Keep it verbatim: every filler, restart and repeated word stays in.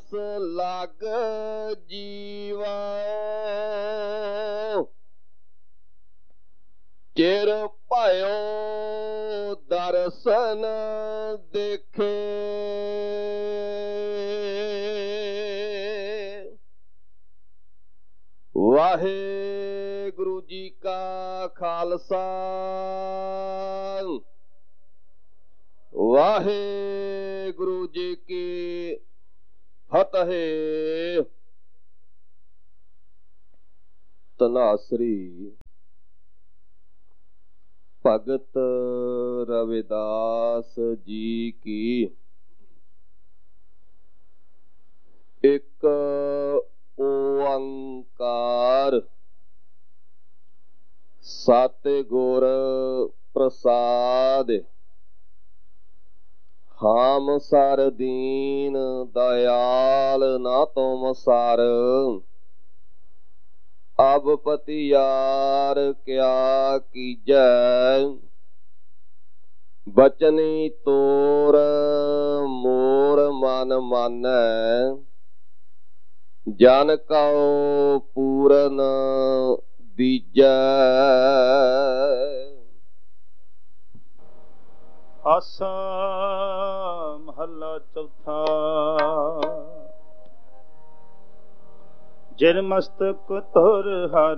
ਆਸ ਲੱਗ ਜੀਵਾ ਚਿਰ ਭਇਓ ਦਰਸ਼ਨ ਦੇਖੇ ਵਾਹਿਗੁਰੂ ਜੀ ਕਾ ਖਾਲਸਾ ਵਾਹਿਗੁਰੂ ਜੀ ਕੀ ਫਤਿਹ। ਧਨਾਸਰੀ ਭਗਤ ਰਵਿਦਾਸ ਜੀ ਕੀ ਇੱਕ ਓੰਕਾਰ ਸਤਿਗੁਰ ਪ੍ਰਸਾਦਿ ਹਾਮ ਸਰ ਦੀਨ ਦਇਆਲ ਨਾ ਤੁਮ ਸਰ ਅਬ ਪਤਿਆਰ ਕਿਆ ਕੀਜੈ ਬਚਨੀ ਤੋਰ ਮੋਰ ਮਨ ਮਾਨੈ ਜਨ ਕਉ ਪੂਰਨ ਦੀਜੈ। ਆਸਾ ਮਹੱਲਾ ਚੌਥਾ। ਜਿਨ ਮਸਤਕ ਧੁਰ ਹਰ